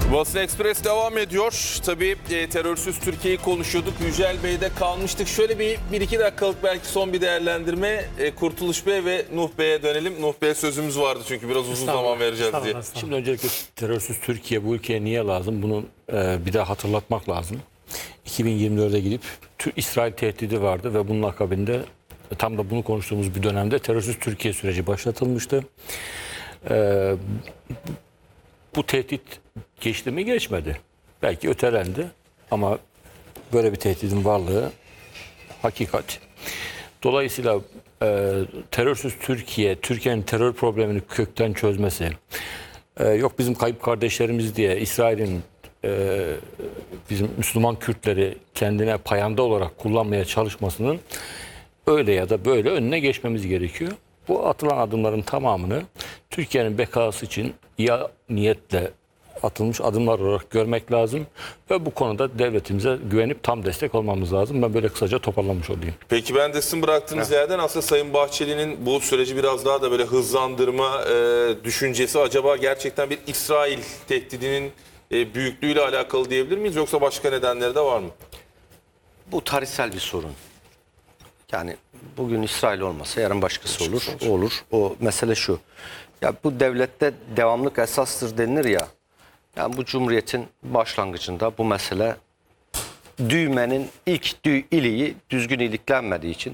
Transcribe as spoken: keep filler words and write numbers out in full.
Basın Ekspres devam ediyor. Tabii e, terörsüz Türkiye'yi konuşuyorduk. Yücel Bey'de kalmıştık. Şöyle bir, bir iki dakikalık belki son bir değerlendirme. E, Kurtuluş Bey ve Nuh Bey'e dönelim. Nuh Bey'e sözümüz vardı çünkü biraz uzun zaman vereceğiz diye. Şimdi öncelikle terörsüz Türkiye bu ülkeye niye lazım? Bunu e, bir daha hatırlatmak lazım. iki bin yirmi dörde gidip İsrail tehdidi vardı ve bunun akabinde tam da bunu konuştuğumuz bir dönemde terörsüz Türkiye süreci başlatılmıştı. E, bu tehdit geçti mi geçmedi. Belki ötelendi ama böyle bir tehditin varlığı hakikat. Dolayısıyla e, terörsüz Türkiye, Türkiye'nin terör problemini kökten çözmesi, e, yok bizim kayıp kardeşlerimiz diye İsrail'in e, bizim Müslüman Kürtleri kendine payanda olarak kullanmaya çalışmasının öyle ya da böyle önüne geçmemiz gerekiyor. Bu atılan adımların tamamını Türkiye'nin bekası için iyi niyetle atılmış adımlar olarak görmek lazım ve bu konuda devletimize güvenip tam destek olmamız lazım. Ben böyle kısaca toparlamış olayım. Peki ben de sizin bıraktığınız evet. yerden aslında Sayın Bahçeli'nin bu süreci biraz daha da böyle hızlandırma e, düşüncesi acaba gerçekten bir İsrail tehdidinin e, büyüklüğüyle alakalı diyebilir miyiz yoksa başka nedenleri de var mı? Bu tarihsel bir sorun. Yani bugün İsrail olmasa yarın başkası olur. O olur. O mesele şu. Ya bu devlette devamlık esastır denilir ya. Yani bu cumhuriyetin başlangıcında bu mesele düğmenin ilk düğ iliği düzgün iliklenmediği için